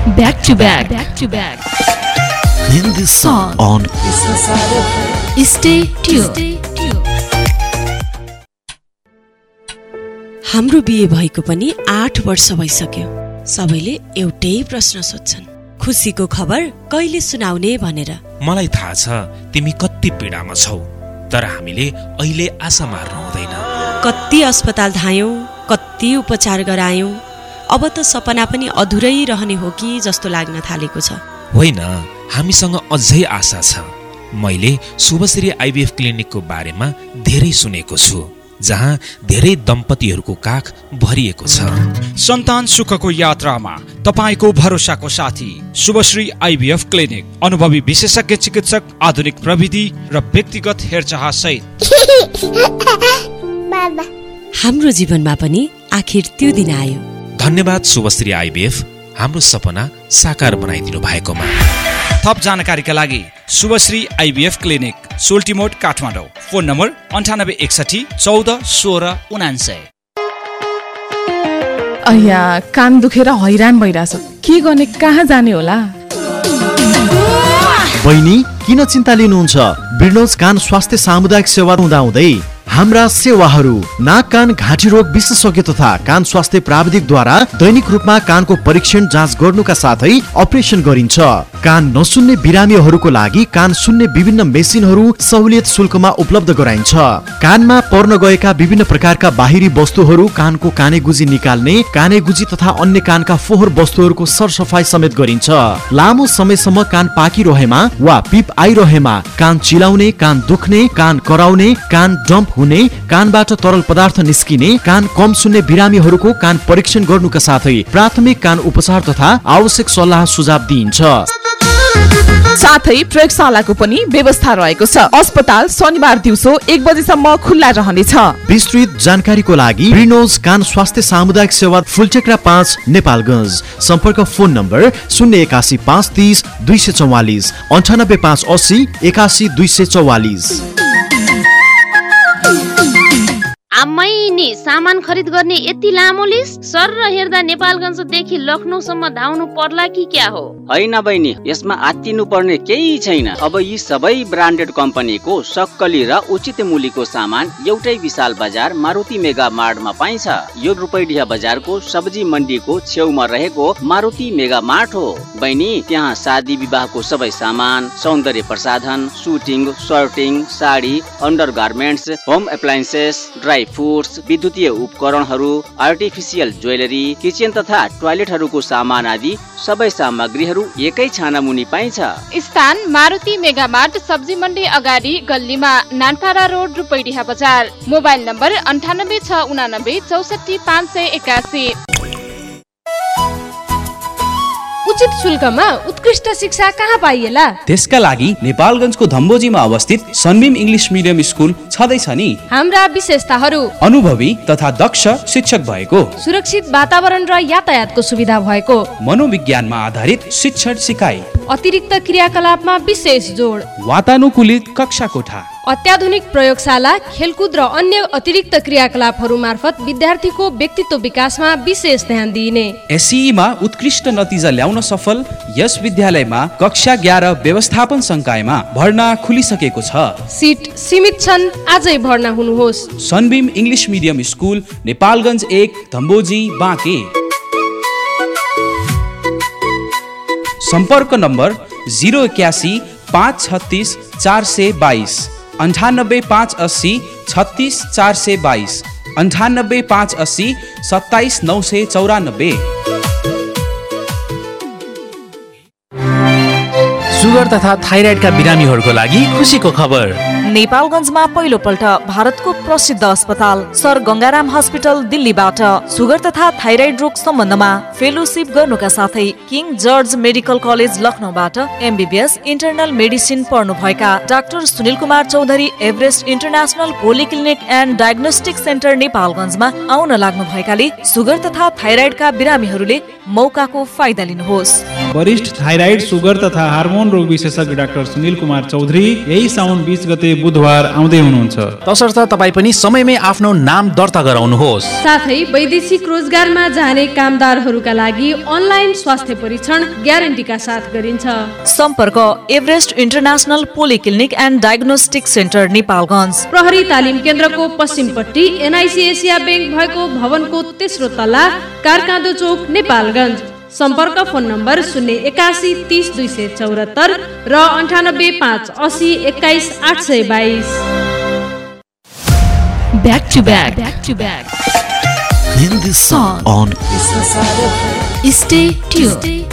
back to back. In this song on Stay tuned. हाम्रो बिहे भएको पनि 8 वर्ष भइसक्यो। सबैले एउटै प्रश्न सोध्छन्, खुसीको खबर कहिले सुनाउने भनेर। मलाई थाहा छ तिमी कति पीडामा छौ, तर हामीले अहिले आशा मार्नु हुँदैन। कति अस्पताल धायौं, कति उपचार गरायौं, अब त सपना पनि अधुरै रहने हो कि जस्तो लाग्न थालेको छ। होइन, हामीसँग अझै आशा छ। मैले शुभश्री आइभीएफ क्लिनिकको बारेमा धेरै सुनेको छु, जहाँ धेरै दम्पतिहरूको काख भरिएको छ। सन्तान सुखको यात्रामा तपाईको भरोसाको साथी शुभश्री आइभीएफ क्लिनिक। अनुभवी विशेषज्ञ चिकित्सक, आधुनिक प्रविधि र व्यक्तिगत हेरचाह सहित। हाम्रो जीवनमा पनि आखिर त्यो दिन आयो। धन्यवाद शुभश्री आइभीएफ, हाम्रो सपना साकार बनाइदिनु भएकोमा। थप जानकारीका लागि Shubhashree IVF clinic, सोल्टिमोड, Kathmandu. Phone number 9861 14 16 99। अయ్या कान दुखेर हैरान भइराछ, के गर्ने, कहाँ जाने होला? बहिनी किन चिन्ता लिनुहुन्छ? बिर्नोज कान स्वास्थ्य सामुदायिक सेवा हुँदाहुँदै हाम्रा सेवाहरू नाक कान घाँटी रोग विशेषज्ञ तथा कान स्वास्थ्य प्राविधिकद्वारा दैनिक रूपमा कानको परीक्षण जाँच गर्नुका साथै अपरेसन गरिन्छ। कान नसुन्ने बिरामीहरूको लागि कान सुन्ने विभिन्न मेसिनहरू सहुलियत शुल्कमा उपलब्ध गराइन्छ। कानमा पर्न गएका विभिन्न प्रकारका बाहिरी वस्तुहरू, कानको कानेगुजी निकाल्ने, कानेगुजी तथा अन्य कानका फोहोर वस्तुहरूको सरसफाई समेत गरिन्छ। लामो समयसम्म कान पाकिरहेमा वा पिप आइरहेमा, कान चिलाउने, कान दुख्ने, कान कराउने, कान डम्प हुने, कानबाट तरल पदार्थ निस्किने, कान कम सुन्ने बिरामीहरूको कान परीक्षण गर्नुका साथै प्राथमिक कान उपचार तथा आवश्यक सल्लाह सुझाव दिइन्छ। साथै प्रयोगशालाको पनि व्यवस्था रहेको छ। अस्पताल शनिबार दिउँसो 1 बजेसम्म खुल्ला रहनेछ। विस्तृत जानकारीको लागि बिर्नोज कान स्वास्थ्य सामुदायिक सेवा, फुलटेक्रा 5, नेपालगञ्ज। सम्पर्क फोन नम्बर 081 530 244, 98 580 81 244। आम्मै नि सामान खरिद गर्ने यति लामो लिस्ट? सर र हेर्दा नेपालगञ्जदेखि लखनऊसम्म धाउनु पर्ला कि क्या हो? हैन बहिनी, यसमा आत्तिनु पर्ने केही छैन। अब यी सबै ब्रान्डेड कम्पनीको सक्कली र उचित मूल्यको सामान एउटै विशाल बजार मारुति मेगा मार्टमा पाइन्छ। यो रूपैडिया बजारको सब्जी मण्डीको छेउमा रहेको मारुति मेगा मार्ट हो। बहिनी, त्यहाँ शादी विवाहको सबै सामान, सौन्दर्य प्रसाधन, shooting, shirting, sari, अन्डरगार्मेन्ट्स, home appliances, dry foods, विद्युतीय उपकरणहरू, आर्टिफिसियल ज्वेलरी, किचन तथा टोयलेटहरूको सामान आदि सबै सामग्रीहरू एकै छाना मुनि पाइन्छ। स्थान मारुति मेगा मार्ट, सब्जी मण्डी अगाडि गल्लीमा, नानपाडा रोड, रूपैडिया बजार। Mobile number 98 689 64 581। उचित शुल्कमा उत्कृष्ट शिक्षा कहाँ पाइएला? त्यसका लागि नेपालगञ्जको धम्बोजीमा अवस्थित सनबीम इङ्ग्लिस मिडियम स्कुल छँदैछ नि। हाम्रा विशेषताहरू: अनुभवी तथा दक्ष शिक्षक भएको, सुरक्षित वातावरण र यातायातको सुविधा भएको, मनोविज्ञानमा आधारित शिक्षण सिकाइ, अतिरिक्त क्रियाकलापमा विशेष जोड, वातानुकूलित कक्षा कोठा, अत्याधुनिक प्रयोगशाला, खेलकुद र अन्य अतिरिक्त क्रियाकलापहरू मार्फत विद्यार्थीको व्यक्तित्व विकासमा विशेष ध्यान दिइने। एसईमा उत्कृष्ट नतिजा ल्याउन सफल यस विद्यालयमा कक्षा 11 व्यवस्थापन संकायमा भर्ना खुलिसकेको छ। सिट सीमित छन्, आजै भर्ना हुनुहोस्। Sunbeam English medium school, Nepalgunj 1, Dhambojhi, Banke. सम्पर्क नम्बर 081 536 422, 98 580 36 422, 98 580 27 994। सुगर तथा थाइराइडका बिरामीहरूको लागि खुसीको खबर। नेपालगञ्जमा पहिलो पल्ट भारतको प्रसिद्ध अस्पताल सर गंगाराम हस्पिटल दिल्लीबाट सुगर तथा थाइराइड रोग सम्बन्धमा फेलोशिप गर्नुका साथै king George medical college लखनऊबाट MBBS internal medicine पढ्नुभएका doctor Sunil Kumar Chaudhary Everest international polyclinic and diagnostic centre नेपालगञ्जमा आउन लाग्नु भएकाले सुगर तथा थाइराइडका बिरामीहरूले मौकाको फाइदा लिनुहोस्। वरिष्ठ थाइराइड, सुगर तथा हार्मोन रोग विशेषज्ञ डाक्टर सुनिल कुमार चौधरी यही साउन 20 गते बुधबार आउँदै हुनुहुन्छ। तसर्थ तपाईँ पनि समयमै आफ्नो नाम दर्ता गराउनुहोस्। साथै वैदेशिक रोजगारमा जाने कामदारहरूका लागि अनलाइन स्वास्थ्य परीक्षण ग्यारेन्टीका साथ गरिन्छ। सम्पर्क Everest international polyclinic and diagnostic centre Nepalgunj. प्रहरी तालिम केन्द्रको पश्चिमपट्टि एनआइसी एसिया बैंक भएको भवनको तेस्रो तल्ला, कारकाँदो चौक, नेपालगञ्ज। सम्पर्क फोन नम्बर 081 30 274 र 98 5 80 21 822। Back to back. Hindi song on Stay tuned.